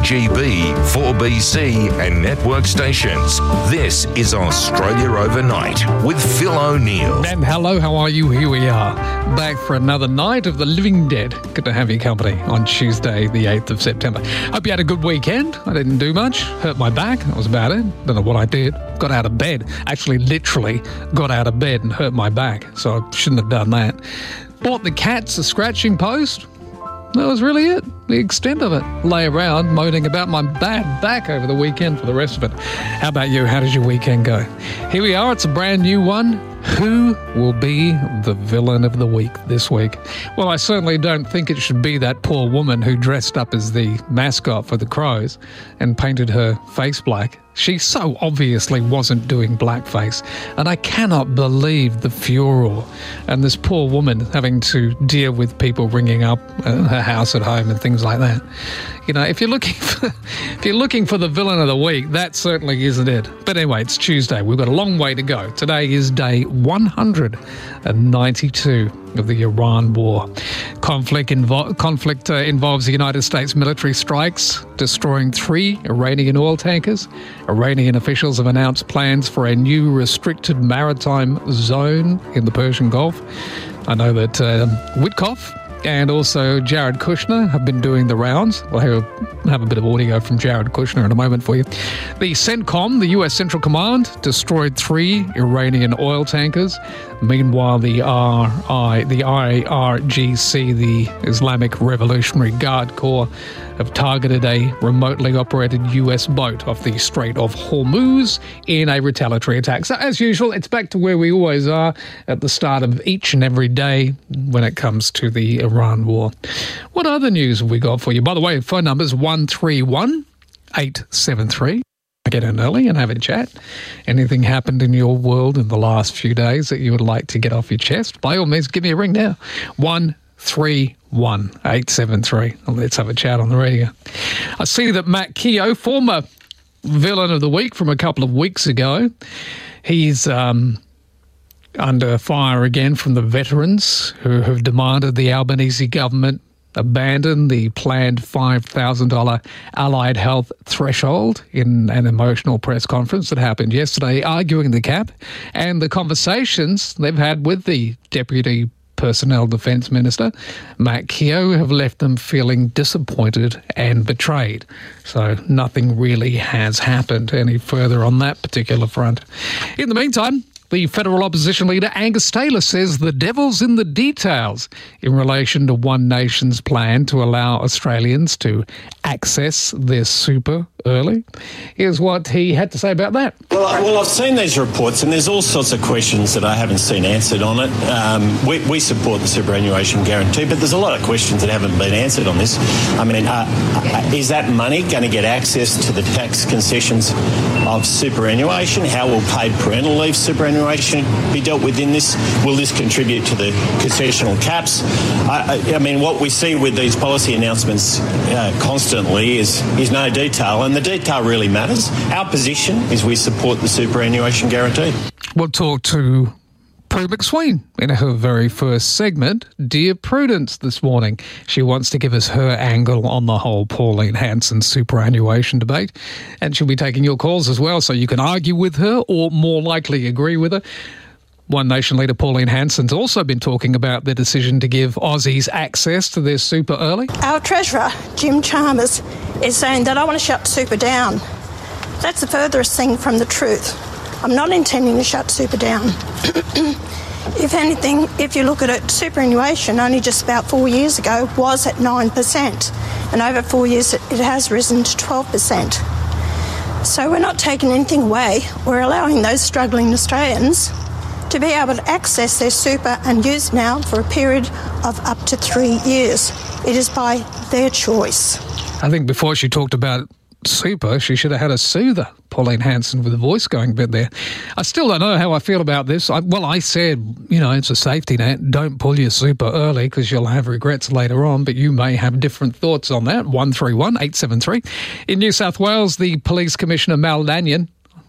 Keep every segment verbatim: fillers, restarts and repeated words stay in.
G B, four B C and network stations. This is Australia Overnight with Phil O'Neill. And hello, how are you? Here we are, back for another night of the living dead. Good to have your company on Tuesday, the eighth of September. Hope you had a good weekend. I didn't do much. Hurt my back. That was about it. Don't know what I did. Got out of bed. Actually, literally got out of bed and hurt my back. So I shouldn't have done that. Bought the cats a scratching post. That was really it. The extent of it. Lay around moaning about my bad back over the weekend for the rest of it. How about you? How did your weekend go? Here we are. It's a brand new one. Who will be the villain of the week this week? Well, I certainly don't think it should be that poor woman who dressed up as the mascot for the Crows and painted her face black. She so obviously wasn't doing blackface, and I cannot believe the furor and this poor woman having to deal with people ringing up uh, her house at home and things like that. You know, if you're looking for if you're looking for the villain of the week, that certainly isn't it. But anyway, it's Tuesday. We've got a long way to go. Today is day one hundred ninety-two of the Iran war. Conflict, invo- conflict uh, involves the United States military strikes, destroying three Iranian oil tankers. Iranian officials have announced plans for a new restricted maritime zone in the Persian Gulf. I know that uh, Witkoff and also Jared Kushner have been doing the rounds. We'll have, have a bit of audio from Jared Kushner in a moment for you. The CENTCOM, the U S Central Command, destroyed three Iranian oil tankers. Meanwhile, the R I, the I R G C, the Islamic Revolutionary Guard Corps, have targeted a remotely operated U S boat off the Strait of Hormuz in a retaliatory attack. So, as usual, it's back to where we always are at the start of each and every day when it comes to the Iran war. What other news have we got for you? By the way, phone number is one three one, eight seven three. Get in early and have a chat. Anything happened in your world in the last few days that you would like to get off your chest? By all means, give me a ring now. one three one, eight seven three. Let's have a chat on the radio. I see that Matt Keogh, former villain of the week from a couple of weeks ago, he's um, under fire again from the veterans who have demanded the Albanese government abandon the planned five thousand dollars allied health threshold in an emotional press conference that happened yesterday, arguing the cap and the conversations they've had with the Deputy Personnel Defence Minister, Matt Keogh, have left them feeling disappointed and betrayed. So nothing really has happened any further on that particular front. In the meantime, the federal opposition leader Angus Taylor says the devil's in the details in relation to One Nation's plan to allow Australians to access their super early. Here's what he had to say about that. Well, I, well, I've seen these reports and there's all sorts of questions that I haven't seen answered on it. Um, we, we support the superannuation guarantee, but there's a lot of questions that haven't been answered on this. I mean, uh, uh, is that money going to get access to the tax concessions of superannuation? How will paid parental leave superannuation be dealt with in this? Will this contribute to the concessional caps? I, I, I mean, what we see with these policy announcements uh, constantly is, is no detail, and the detail really matters. Our position is we support the superannuation guarantee. We'll talk to Prue McSween in her very first segment, Dear Prudence, this morning. She wants to give us her angle on the whole Pauline Hanson superannuation debate. And she'll be taking your calls as well, so you can argue with her or more likely agree with her. One Nation leader Pauline Hanson's also been talking about the decision to give Aussies access to their super early. Our Treasurer, Jim Chalmers, is saying that I want to shut super down. That's the furthest thing from the truth. I'm not intending to shut super down. If anything, if you look at it, superannuation only just about four years ago was at nine percent, and over four years it has risen to twelve percent. So we're not taking anything away. We're allowing those struggling Australians to be able to access their super and use now for a period of up to three years. It is by their choice. I think before she talked about super, she should have had a soother, Pauline Hanson, with a voice going a bit there. I still don't know how I feel about this. I, well, I said, you know, it's a safety net. Don't pull your super early because you'll have regrets later on, but you may have different thoughts on that. one three one, eight seven three. In New South Wales, the Police Commissioner, Mal Lanyon,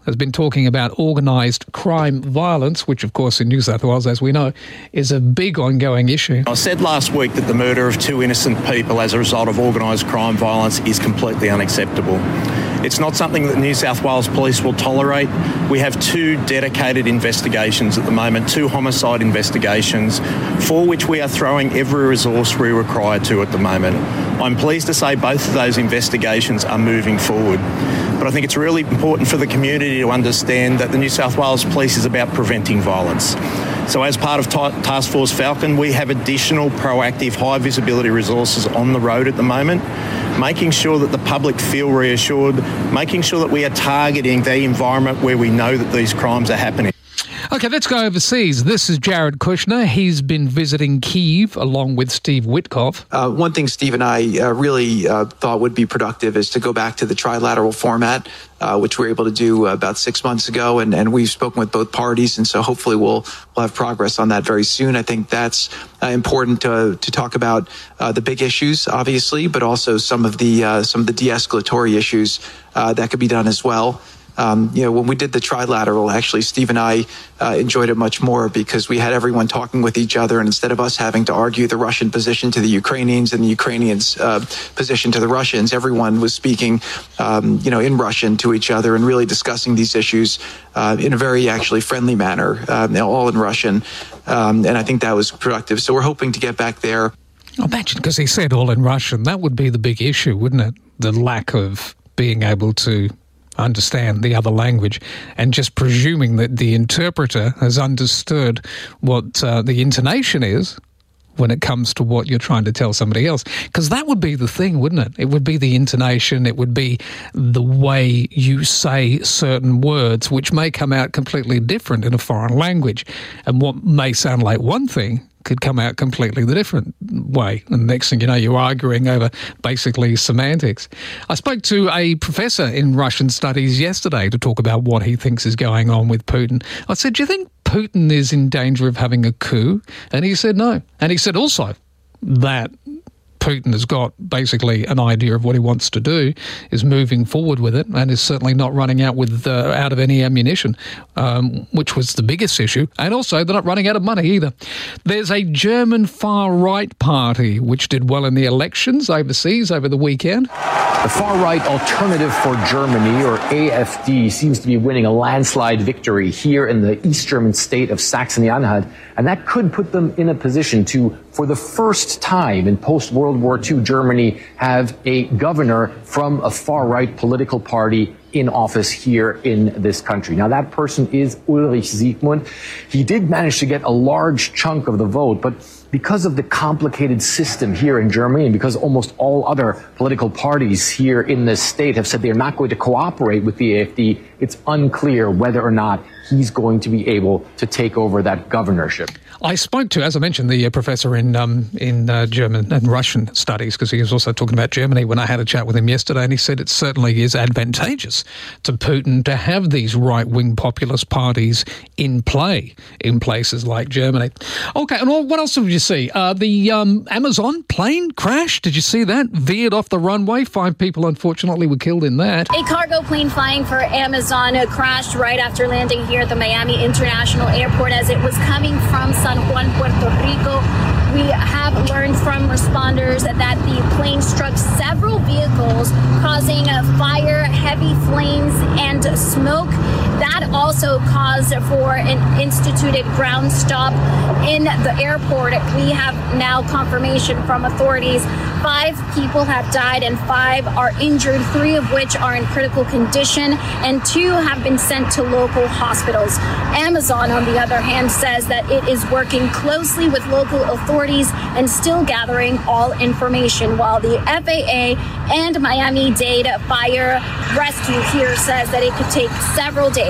has been talking about organised crime violence, which, of course, in New South Wales, as we know, is a big ongoing issue. I said last week that the murder of two innocent people as a result of organised crime violence is completely unacceptable. It's not something that New South Wales Police will tolerate. We have two dedicated investigations at the moment, two homicide investigations, for which we are throwing every resource we require to at the moment. I'm pleased to say both of those investigations are moving forward. But I think it's really important for the community to understand that the New South Wales Police is about preventing violence. So as part of Task Force Falcon, we have additional proactive high visibility resources on the road at the moment, making sure that the public feel reassured, making sure that we are targeting the environment where we know that these crimes are happening. OK, let's go overseas. This is Jared Kushner. He's been visiting Kyiv along with Steve Witkoff. Uh, one thing Steve and I uh, really uh, thought would be productive is to go back to the trilateral format, uh, which we were able to do uh, about six months ago. And, and we've spoken with both parties. And so hopefully we'll, we'll have progress on that very soon. I think that's uh, important to, to talk about uh, the big issues, obviously, but also some of the uh, some of the de-escalatory issues uh, that could be done as well. Um, you know, when we did the trilateral, actually, Steve and I uh, enjoyed it much more because we had everyone talking with each other. And instead of us having to argue the Russian position to the Ukrainians and the Ukrainians' uh, position to the Russians, everyone was speaking, um, you know, in Russian to each other and really discussing these issues uh, in a very actually friendly manner, uh, all in Russian. Um, and I think that was productive. So we're hoping to get back there. Imagine, because he said all in Russian, that would be the big issue, wouldn't it? The lack of being able to understand the other language and just presuming that the interpreter has understood what uh, the intonation is when it comes to what you're trying to tell somebody else. Because that would be the thing, wouldn't it? It would be the intonation, it would be the way you say certain words, which may come out completely different in a foreign language. And what may sound like one thing could come out completely the different way. And the next thing you know, you're arguing over basically semantics. I spoke to a professor in Russian studies yesterday to talk about what he thinks is going on with Putin. I said, do you think Putin is in danger of having a coup? And he said no. And he said also that Putin has got basically an idea of what he wants to do, is moving forward with it, and is certainly not running out with uh, out of any ammunition, um, which was the biggest issue. And also, they're not running out of money either. There's a German far-right party which did well in the elections overseas over the weekend. The far-right Alternative for Germany, or A F D, seems to be winning a landslide victory here in the East German state of Saxony-Anhalt, and that could put them in a position to, for the first time in post-World War Two Germany, have a governor from a far-right political party in office here in this country. Now, that person is Ulrich Siegmund. He did manage to get a large chunk of the vote, but because of the complicated system here in Germany, and because almost all other political parties here in this state have said they're not going to cooperate with the A F D, it's unclear whether or not he's going to be able to take over that governorship. I spoke to, as I mentioned, the uh, professor in um, in uh, German and Russian studies, because he was also talking about Germany when I had a chat with him yesterday, and he said it certainly is advantageous to Putin to have these right-wing populist parties in play in places like Germany. Okay, and what else did you see? Uh, the um, Amazon plane crash, did you see that? Veered off the runway. Five people, unfortunately, were killed in that. A cargo plane flying for Amazon crashed right after landing here at the Miami International Airport as it was coming from San Juan, Puerto Rico. We have learned from responders that the plane struck several vehicles, causing a fire, heavy flames, and smoke. That also caused for an instituted ground stop in the airport. We have now confirmation from authorities. Five people have died and five are injured, three of which are in critical condition, and two have been sent to local hospitals. Amazon, on the other hand, says that it is working closely with local authorities and still gathering all information, while the F A A and Miami-Dade Fire Rescue here says that it could take several days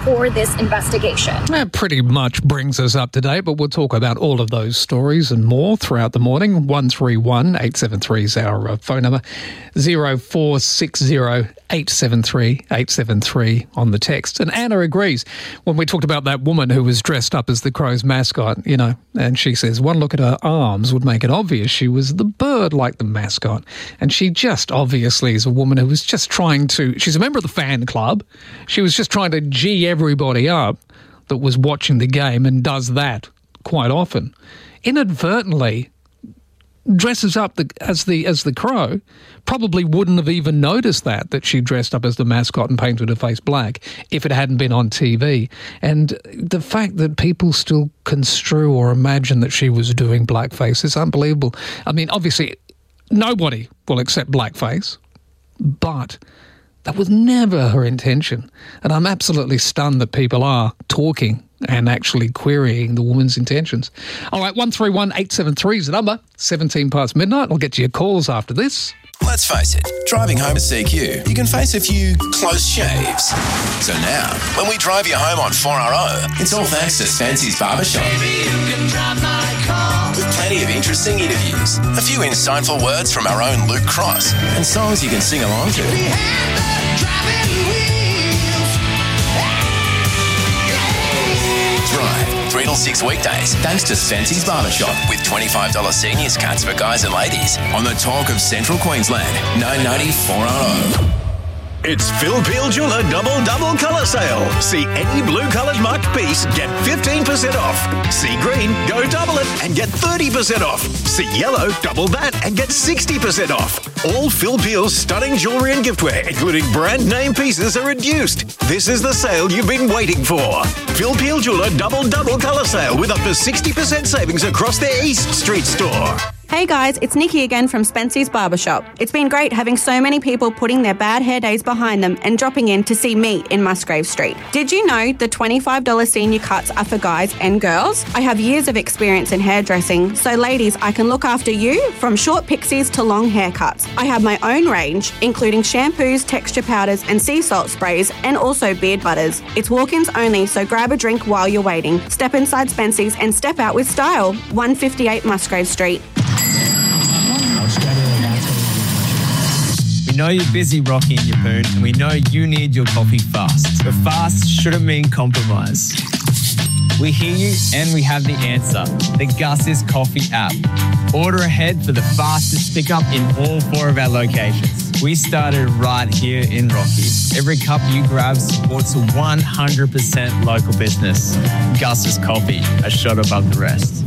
for this investigation. That pretty much brings us up to date, but we'll talk about all of those stories and more throughout the morning. one three one, eight seven three is our uh, phone number. zero four six zero, eight seven three, eight seven three on the text. And Anna agrees when we talked about that woman who was dressed up as the Crows mascot, you know, and she says one look at her arms would make it obvious she was the bird like the mascot. And she just obviously is a woman who was just trying to, she's a member of the fan club. She was just trying to G everybody up that was watching the game and does that quite often. Inadvertently dresses up the, as the as the Crow, probably wouldn't have even noticed that, that she dressed up as the mascot and painted her face black if it hadn't been on T V. And the fact that people still construe or imagine that she was doing blackface is unbelievable. I mean, obviously, nobody will accept blackface, but that was never her intention. And I'm absolutely stunned that people are talking and actually querying the woman's intentions. All right, one three one, eight seven three is the number. seventeen past midnight. I'll get to your calls after this. Let's face it, driving home to C Q, you can face a few close shaves. So now, when we drive you home on four R O, it's all thanks to Spency's Barbershop. Baby, you can drive my car. With plenty of interesting interviews, a few insightful words from our own Luke Cross, and songs you can sing along to. We had the driving wheels. Drive three till six weekdays, thanks to Spency's Barbershop, with twenty-five dollars seniors cuts for guys and ladies on the talk of Central Queensland, nine ninety four R O. It's Phil Peel Jeweller Double Double Colour Sale. See any blue coloured marked piece, get fifteen percent off. See green, go double it and get thirty percent off. See yellow, double that and get sixty percent off. All Phil Peel's stunning jewellery and giftware, including brand name pieces, are reduced. This is the sale you've been waiting for. Phil Peel Jeweller Double Double Colour Sale with up to sixty percent savings across their East Street store. Hey guys, it's Nikki again from Spency's Barbershop. It's been great having so many people putting their bad hair days behind them and dropping in to see me in Musgrave Street. Did you know the twenty-five dollars senior cuts are for guys and girls? I have years of experience in hairdressing, so ladies, I can look after you from short pixies to long haircuts. I have my own range, including shampoos, texture powders and sea salt sprays, and also beard butters. It's walk-ins only, so grab a drink while you're waiting. Step inside Spency's and step out with style. one fifty-eight Musgrave Street. We know you're busy rocking your poon, and we know you need your coffee fast. But fast shouldn't mean compromise. We hear you, and we have the answer. The Gus's Coffee app. Order ahead for the fastest pickup in all four of our locations. We started right here in Rocky. Every cup you grab supports a one hundred percent local business. Gus's Coffee, a shot above the rest.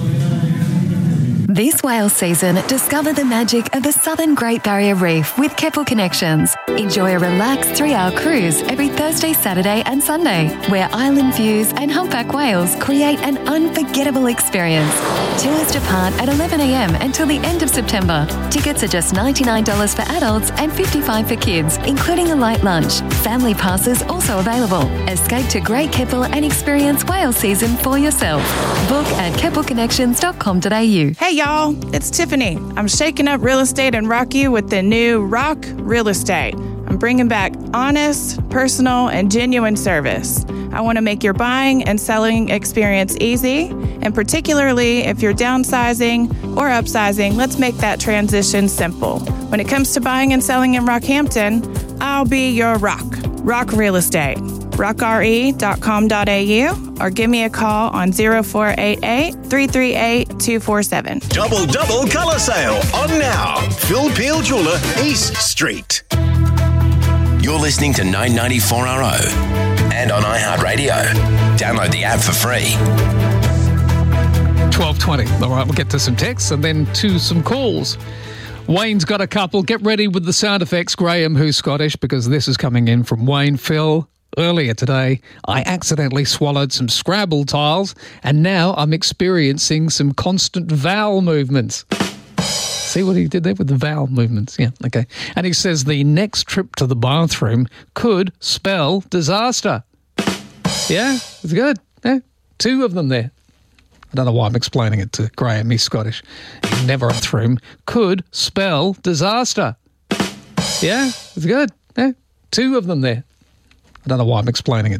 This whale season, discover the magic of the Southern Great Barrier Reef with Keppel Connections. Enjoy a relaxed three-hour cruise every Thursday, Saturday and Sunday, where island views and humpback whales create an unforgettable experience. Tours depart at eleven a.m. until the end of September. Tickets are just ninety-nine dollars for adults and fifty-five dollars for kids, including a light lunch. Family passes also available. Escape to Great Keppel and experience whale season for yourself. Book at keppel connections dot com dot a u. Hey y'all, it's Tiffany. I'm shaking up real estate in Rocky with the new Rock Real Estate. I'm bringing back honest, personal, and genuine service. I want to make your buying and selling experience easy, and particularly if you're downsizing or upsizing, let's make that transition simple. When it comes to buying and selling in Rockhampton, I'll be your rock. Rock Real Estate. rock r e dot com dot a u or give me a call on zero four eight eight, three three eight, two four seven. Double Double Colour Sale on now. Phil Peel Jeweller, East Street. You're listening to nine ninety-four R O and on iHeartRadio. Download the app for free. twelve twenty. All right, we'll get to some texts and then to some calls. Wayne's got a couple. Get ready with the sound effects, Graham, who's Scottish, because this is coming in from Wayne. Phil, earlier today, I accidentally swallowed some Scrabble tiles, and now I'm experiencing some constant vowel movements. See what he did there with the vowel movements? Yeah, okay. And he says the next trip to the bathroom could spell disaster. Yeah, it's good. Yeah, two of them there. I don't know why I'm explaining it to Graham. He's Scottish. Never a throom could spell disaster. Yeah, it's good. Yeah, two of them there. I don't know why I'm explaining it.